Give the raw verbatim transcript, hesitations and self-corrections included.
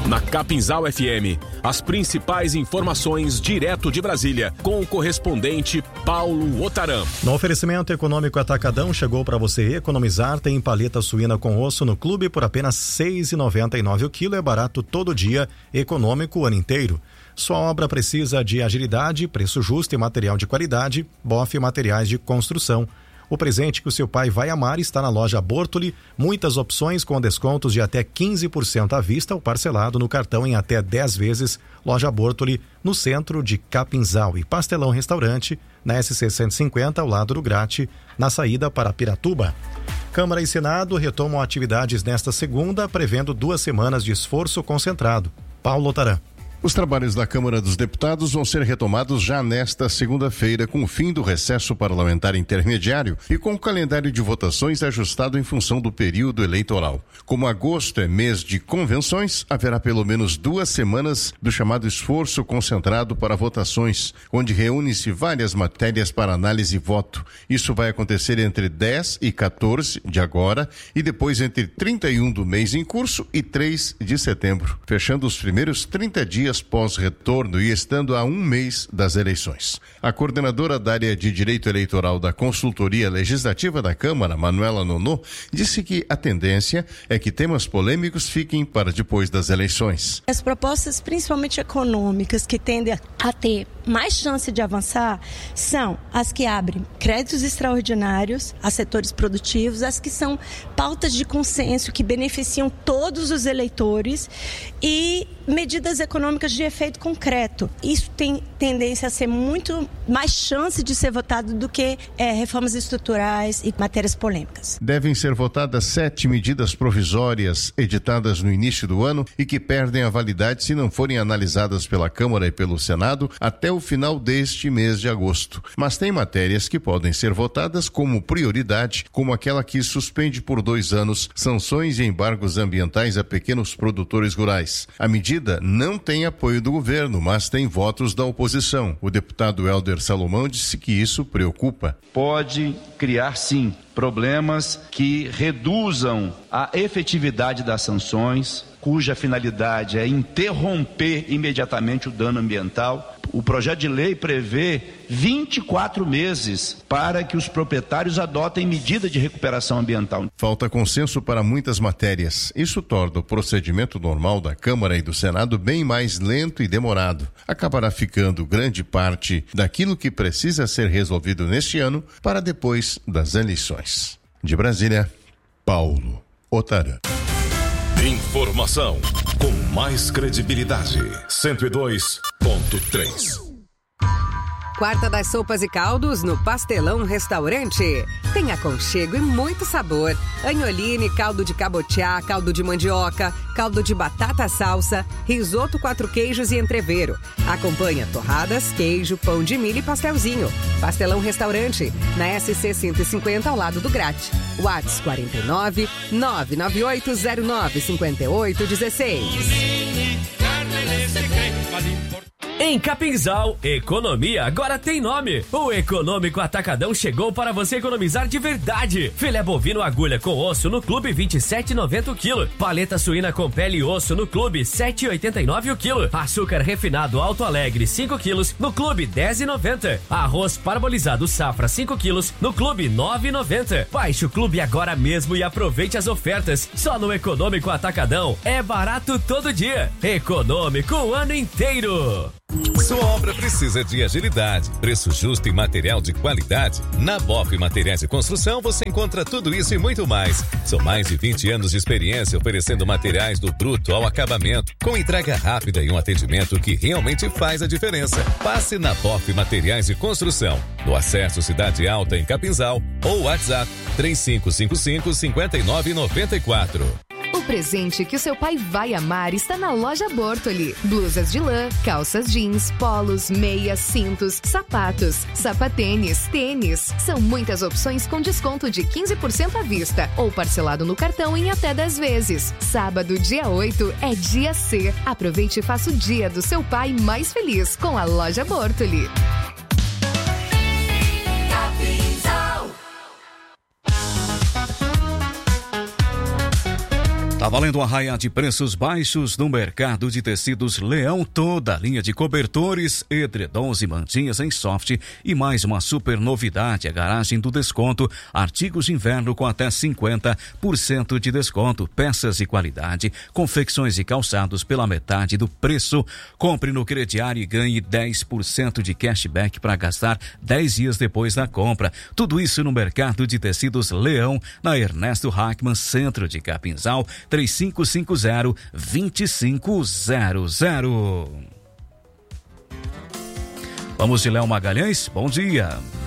Na Capinzal F M, as principais informações direto de Brasília, com o correspondente Paulo Otaram. No oferecimento econômico Atacadão, chegou para você economizar. Tem paleta suína com osso no clube por apenas seis reais e noventa e nove centavos o quilo. É barato todo dia, econômico o ano inteiro. Sua obra precisa de agilidade, preço justo e material de qualidade. Bofe Materiais de Construção. O presente que o seu pai vai amar está na loja Bortoli. Muitas opções com descontos de até quinze por cento à vista ou parcelado no cartão em até dez vezes. Loja Bortoli, no centro de Capinzal. E Pastelão Restaurante, na S C cento e cinquenta, ao lado do Grate, na saída para Piratuba. Câmara e Senado retomam atividades nesta segunda, prevendo duas semanas de esforço concentrado. Paulo Otaram. Os trabalhos da Câmara dos Deputados vão ser retomados já nesta segunda-feira, com o fim do recesso parlamentar intermediário e com o calendário de votações ajustado em função do período eleitoral. Como agosto é mês de convenções, haverá pelo menos duas semanas do chamado esforço concentrado para votações, onde reúne-se várias matérias para análise e voto. Isso vai acontecer entre dez e quatorze de agora e depois entre trinta e um do mês em curso e três de setembro, fechando os primeiros trinta dias pós-retorno e estando a um mês das eleições. A coordenadora da área de Direito Eleitoral da Consultoria Legislativa da Câmara, Manuela Nonô, disse que a tendência é que temas polêmicos fiquem para depois das eleições. As propostas, principalmente econômicas, que tendem a ter mais chance de avançar, são as que abrem créditos extraordinários a setores produtivos, as que são pautas de consenso que beneficiam todos os eleitores e medidas econômicas de efeito concreto. Isso tem tendência a ser muito mais chance de ser votado do que é, reformas estruturais e matérias polêmicas. Devem ser votadas sete medidas provisórias editadas no início do ano e que perdem a validade se não forem analisadas pela Câmara e pelo Senado até o final deste mês de agosto. Mas tem matérias que podem ser votadas como prioridade, como aquela que suspende por dois anos sanções e embargos ambientais a pequenos produtores rurais. A medida não tem apoio do governo, mas tem votos da oposição. O deputado Helder Salomão disse que isso preocupa. Pode criar, sim, problemas que reduzam a efetividade das sanções, cuja finalidade é interromper imediatamente o dano ambiental. O projeto de lei prevê vinte e quatro meses para que os proprietários adotem medida de recuperação ambiental. Falta consenso para muitas matérias. Isso torna o procedimento normal da Câmara e do Senado bem mais lento e demorado. Acabará ficando grande parte daquilo que precisa ser resolvido neste ano para depois das eleições. De Brasília, Paulo Otaram. Informação com mais credibilidade. cento e dois ponto três. Quarta das sopas e caldos no Pastelão Restaurante. Tem aconchego e muito sabor. Anholine, caldo de cabotiá, caldo de mandioca, caldo de batata salsa, risoto quatro queijos e entrevero. Acompanha torradas, queijo, pão de milho e pastelzinho. Pastelão Restaurante, na S C cento e cinquenta, ao lado do Grate. WhatsApp quarenta e nove, nove nove oito zero nove, cinco oito um seis. Em Capinzal, economia agora tem nome. O Econômico Atacadão chegou para você economizar de verdade. Filé bovino agulha com osso no clube vinte e sete reais e noventa centavos o quilo. Paleta suína com pele e osso no clube sete reais e oitenta e nove centavos o quilo. Açúcar refinado Alto Alegre cinco quilos no clube dez reais e noventa centavos. Arroz parbolizado Safra cinco quilos no clube nove reais e noventa centavos. Baixe o clube agora mesmo e aproveite as ofertas. Só no Econômico Atacadão é barato todo dia. Econômico o ano inteiro. Sua obra precisa de agilidade, preço justo e material de qualidade? Na Bofe Materiais de Construção você encontra tudo isso e muito mais. São mais de vinte anos de experiência oferecendo materiais do bruto ao acabamento, com entrega rápida e um atendimento que realmente faz a diferença. Passe na Bofe Materiais de Construção, no Acesso Cidade Alta em Capinzal, ou WhatsApp três cinco cinco cinco, cinco nove nove quatro. O presente que o seu pai vai amar está na loja Bortoli. Blusas de lã, calças jeans, polos, meias, cintos, sapatos, sapatênis, tênis. São muitas opções com desconto de quinze por cento à vista ou parcelado no cartão em até dez vezes. Sábado, dia oito, é dia C. Aproveite e faça o dia do seu pai mais feliz com a loja Bortoli. Tá valendo a raia de preços baixos no mercado de tecidos Leão, toda a linha de cobertores, edredons e mantinhas em soft e mais uma super novidade, a garagem do desconto, artigos de inverno com até cinquenta por cento de desconto, peças de qualidade, confecções e calçados pela metade do preço. Compre no crediário e ganhe dez por cento de cashback para gastar dez dias depois da compra. Tudo isso no mercado de tecidos Leão, na Ernesto Hackman, centro de Capinzal, três cinco cinco zero, dois cinco zero zero. Vamos de Léo Magalhães, bom dia.